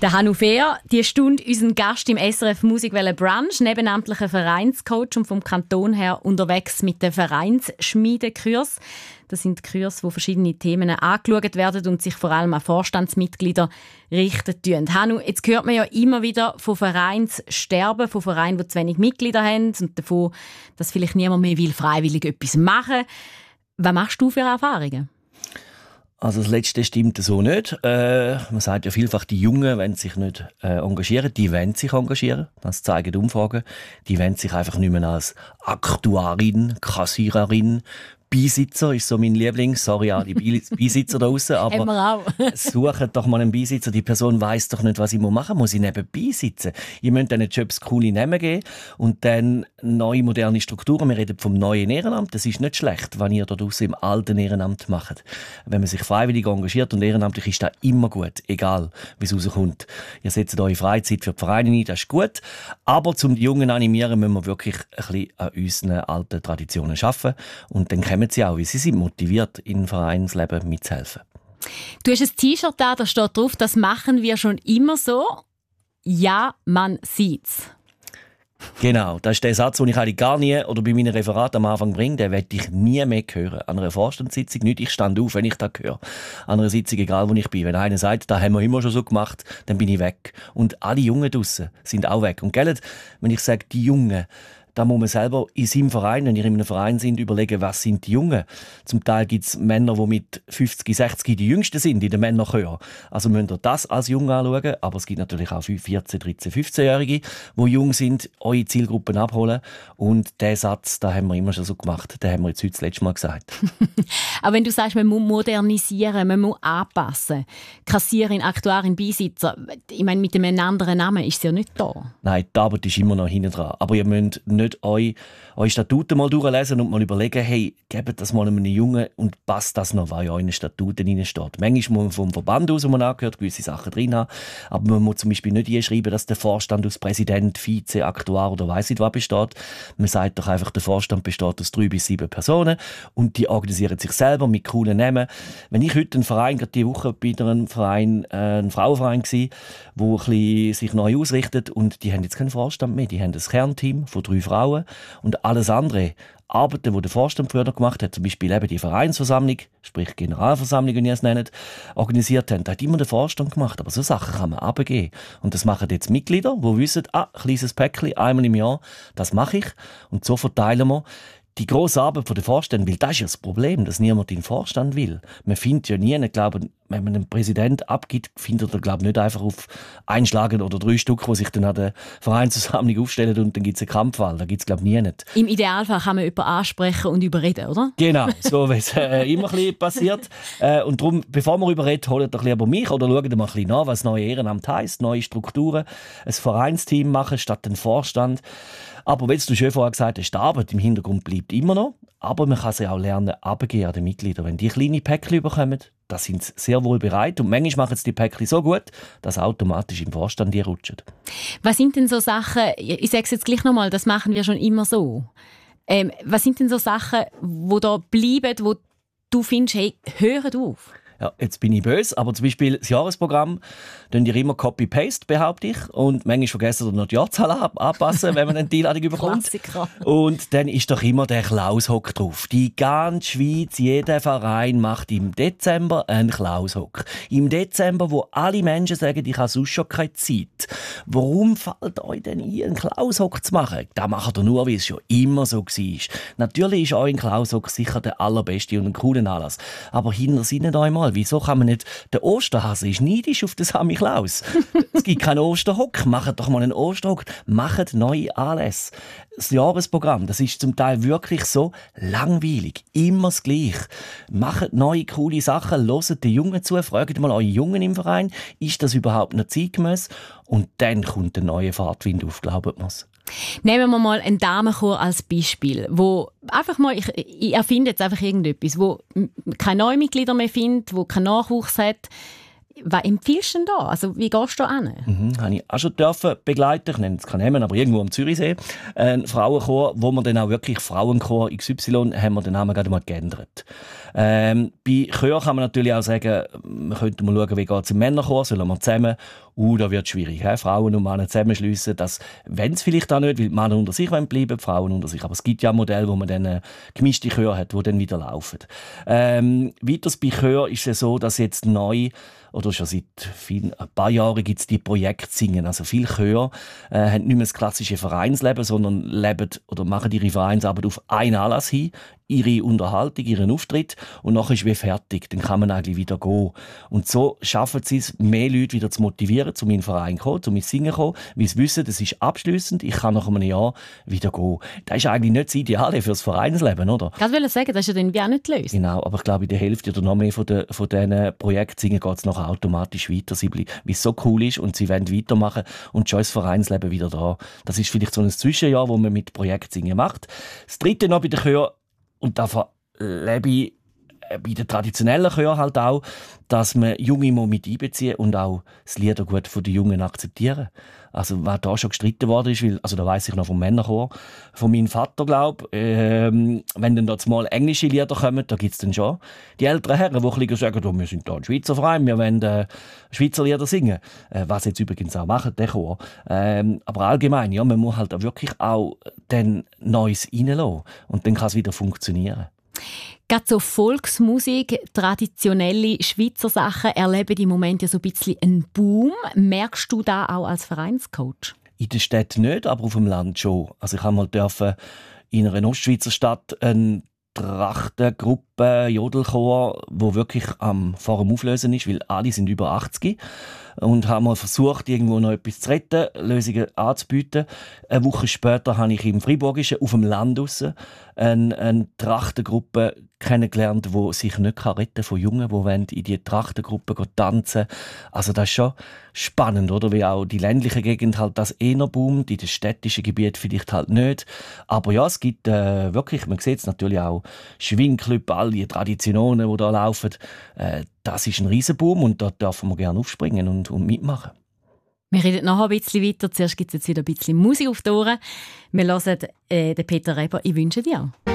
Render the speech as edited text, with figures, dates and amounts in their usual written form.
Der Hannu Fehr, die Stunde unseren Gast im SRF Musikwelle Brunch, nebenamtlicher Vereinscoach und vom Kanton her unterwegs mit den Vereinsschmiedekurs. Das sind Kurse, wo verschiedene Themen angeschaut werden und sich vor allem an Vorstandsmitglieder richten. Hannu, jetzt hört man ja immer wieder von Vereinssterben, von Vereinen, die zu wenig Mitglieder haben und davon, dass vielleicht niemand mehr freiwillig etwas machen will. Was machst du für Erfahrungen? Also das Letzte stimmt so nicht. Man sagt ja vielfach, die Jungen wollen sich nicht engagieren. Die wollen sich engagieren. Das zeigen die Umfragen. Die wollen sich einfach nicht mehr als Aktuarin, Kassiererin, Beisitzer ist so mein Liebling. Sorry an die Beisitzer da draussen, aber sucht doch mal einen Beisitzer. Die Person weiss doch nicht, was ich machen muss. Ich nebenbei sitzen. Ihr müsst diesen Jobs coole Namen geben und dann neue, moderne Strukturen. Wir reden vom neuen Ehrenamt. Das ist nicht schlecht, was ihr da draussen im alten Ehrenamt macht. Wenn man sich freiwillig engagiert und ehrenamtlich ist das immer gut, egal wie es rauskommt. Ihr setzt eure Freizeit für die Vereine ein, das ist gut. Aber um die Jungen zu animieren, müssen wir wirklich ein bisschen an unseren alten Traditionen arbeiten. Und dann kommen sie auch, weil sie sind motiviert, im Vereinsleben mitzuhelfen. Du hast ein T-Shirt da steht drauf, das machen wir schon immer so. Ja, man sieht's. Genau, das ist der Satz, den ich eigentlich gar nie oder bei meinen Referaten am Anfang bringe, den werde ich nie mehr hören. An einer Vorstandssitzung nicht, ich stand auf, wenn ich das höre. An einer Sitzung, egal wo ich bin. Wenn einer sagt, das haben wir immer schon so gemacht, dann bin ich weg. Und alle Jungen draussen sind auch weg. Und gell, wenn ich sage, die Jungen, da muss man selber in seinem Verein, wenn ihr in einem Verein sind, überlegen, was sind die Jungen. Zum Teil gibt es Männer, die mit 50, 60 die Jüngsten sind in den Männerchören. Also müsst ihr das als jung anschauen. Aber es gibt natürlich auch 14, 13, 15-Jährige, die jung sind, eure Zielgruppen abholen. Und diesen Satz, den haben wir immer schon so gemacht. Den haben wir jetzt heute das letzte Mal gesagt. Aber wenn du sagst, man muss modernisieren, man muss anpassen. Kassierin, Aktuarin, Beisitzer. Ich meine, mit einem anderen Namen ist es ja nicht da. Nein, die Arbeit ist immer noch hinten dran. Aber ihr müsst nicht eure Statuten mal durchlesen und mal überlegen, hey, gebt das mal einem Jungen und passt das noch, was in euren Statuten drin steht. Manchmal muss man vom Verband aus, wo man angehört, gewisse Sachen drin haben, aber man muss zum Beispiel nicht hinschreiben, dass der Vorstand aus Präsident, Vize, Aktuar oder weiss nicht was besteht. Man sagt doch einfach, der Vorstand besteht aus 3 bis 7 Personen und die organisieren sich selber mit coolen Namen. Wenn ich heute einen Verein, gerade diese Woche bei einem Verein, ein Frauenverein war, der sich neu ausrichtet und die haben jetzt keinen Vorstand mehr, die haben ein Kernteam von 3 Frauen und alles andere Arbeiten, die der Vorstand früher gemacht hat, zum Beispiel eben die Vereinsversammlung, sprich Generalversammlung, wie ihr es nennt, organisiert haben, da hat immer der Vorstand gemacht. Aber so Sachen kann man abgeben. Und das machen jetzt Mitglieder, die wissen, kleines Päckchen, einmal im Jahr, das mache ich. Und so verteilen wir die grosse Arbeit von den Vorständen, weil das ist ja das Problem, dass niemand in den Vorstand will. Man findet ja nie, ich glaube, wenn man einen Präsident abgibt, findet er, glaube ich, nicht einfach auf einschlagen oder 3 Stück, die sich dann an der Vereinsversammlung aufstellen und dann gibt es einen Kampfwahl. Da gibt es, glaube ich, nie nicht. Im Idealfall kann man jemanden ansprechen und überreden, oder? Genau, so wie es immer ein bisschen passiert. Und darum, bevor wir überreden, holt doch lieber mich oder schaut mal ein bisschen nach, was das neue Ehrenamt heisst, neue Strukturen, ein Vereinsteam machen statt den Vorstand. Aber wie du schon vorher gesagt hast, die Arbeit im Hintergrund bleibt immer noch. Aber man kann sie auch lernen, abgeben an den Mitgliedern. Wenn die kleine Päckchen bekommen, da sind sie sehr wohl bereit. Und manchmal machen sie die Päckchen so gut, dass automatisch im Vorstand die rutschen. Was sind denn so Sachen, ich sage es jetzt gleich nochmal, das machen wir schon immer so. Was sind denn so Sachen, die da bleiben, wo du findest, hey, hört auf? Ja, jetzt bin ich böse, aber zum Beispiel das Jahresprogramm, dann ihr immer Copy-Paste, behaupte ich. Und manchmal vergessen ihr noch die Jahrzahl anpassen, wenn man eine Einladung bekommt. Klassiker. Und dann ist doch immer der Klaushock drauf. Die ganze Schweiz, jeder Verein macht im Dezember einen Klaushock. Im Dezember, wo alle Menschen sagen, ich habe sonst schon keine Zeit. Warum fällt euch denn ein, einen Klaushock zu machen? Das macht ihr nur, wie es schon immer so war. Natürlich ist euer Klaushock sicher der allerbeste und ein cooler Anlass. Aber hinter sich nicht einmal. Wieso kann man nicht... Der Osterhase ist neidisch auf den Sammy Klaus. Es gibt keinen Osterhock. Macht doch mal einen Osterhock. Macht neue Anlässe. Das Jahresprogramm, das ist zum Teil wirklich so langweilig. Immer das Gleiche. Macht neue, coole Sachen. Hört den Jungen zu. Fragt mal eure Jungen im Verein. Ist das überhaupt noch zeitgemäß? Und dann kommt der neue Fahrtwind auf, glaubt mir's. Nehmen wir mal einen Damenchor als Beispiel, wo einfach mal, ich erfinde jetzt einfach irgendetwas, wo keine neuen Mitglieder mehr findet, wo keinen Nachwuchs hat. Was empfiehlst du denn da? Also, wie gehst du da hin? Habe ich auch schon dürfen begleiten, ich nenne es keinen Namen, aber irgendwo am Zürichsee, ein Frauenchor, wo wir dann auch wirklich Frauenchor XY haben wir den Namen gerade mal geändert. Bei Chor kann man natürlich auch sagen, man könnte mal schauen, wie geht es im Männerchor, sollen wir zusammen? Da wird es schwierig, he? Frauen und Männer zusammenschliessen, das wollen es vielleicht auch nicht, weil die Männer unter sich bleiben wollen, die Frauen unter sich. Aber es gibt ja Modelle, wo man dann gemischte Chöre hat, die dann wieder laufen. Weiters bei Chor ist es so, dass jetzt neu oder schon seit ein paar Jahren gibt es die Projektsingen. Also viele Chöre haben nicht mehr das klassische Vereinsleben, sondern leben oder machen ihre Vereinsarbeit auf einen Anlass hin, ihre Unterhaltung, ihren Auftritt und nachher ist wie fertig. Dann kann man eigentlich wieder gehen. Und so schaffen sie es, mehr Leute wieder zu motivieren, zu meinem Verein zu kommen, zu meinem Singen zu kommen, weil sie wissen, das ist abschliessend, ich kann nach einem Jahr wieder gehen. Das ist eigentlich nicht das Ideale für das Vereinsleben, oder? Ich wollte sagen, das ist ja dann wie auch nicht gelöst. Genau, aber ich glaube, in der Hälfte oder noch mehr von diesen Projektsingen geht es nachher automatisch weiter, weil es so cool ist und sie wollen weitermachen und schon ist das Vereinsleben wieder da. Das ist vielleicht so ein Zwischenjahr, wo man mit Projektsingen macht. Das dritte noch bei den Chören, und da lebe ich bei den traditionellen Chören halt auch, dass man Junge mit einbeziehen und auch das Liedergut von den Jungen akzeptieren. Also, was da schon gestritten worden ist, also da weiss ich noch vom Männerchor, von meinem Vater, glaube wenn dann dort mal englische Lieder kommen, da gibt es dann schon die älteren Herren, die ein bisschen sagen, wir sind da ein Schweizer Verein, wir wollen Schweizer Lieder singen. Was jetzt übrigens auch machen, der Chor. Aber allgemein, ja, man muss halt auch wirklich auch dann Neues reinlassen und dann kann es wieder funktionieren. Gerade so Volksmusik, traditionelle Schweizer Sachen erleben im Moment ja so ein bisschen einen Boom. Merkst du da auch als Vereinscoach? In der Stadt nicht, aber auf dem Land schon. Also ich durfte in einer Ostschweizer Stadt eine Trachtengruppe, Jodelchor, wo wirklich vor dem Auflösen ist, weil alle sind über 80 und haben mal versucht, irgendwo noch etwas zu retten, Lösungen anzubieten. Eine Woche später habe ich im Friburgischen auf dem Land raus eine Trachtengruppe kennengelernt, die sich nicht retten kann von Jungen, die in diese Trachtengruppe tanzen. Also das ist schon spannend, oder? Wie auch die ländliche Gegend halt das eher boomt, in den städtischen Gebieten vielleicht halt nicht. Aber ja, es gibt wirklich, man sieht es natürlich auch, Schwingclub, all die Traditionen, die da laufen, das ist ein Riesenboom und da dürfen wir gerne aufspringen und mitmachen. Wir reden noch ein bisschen weiter. Zuerst gibt es jetzt wieder ein bisschen Musik auf die Ohren. Wir hören den Peter Reber. Ich wünsche dir.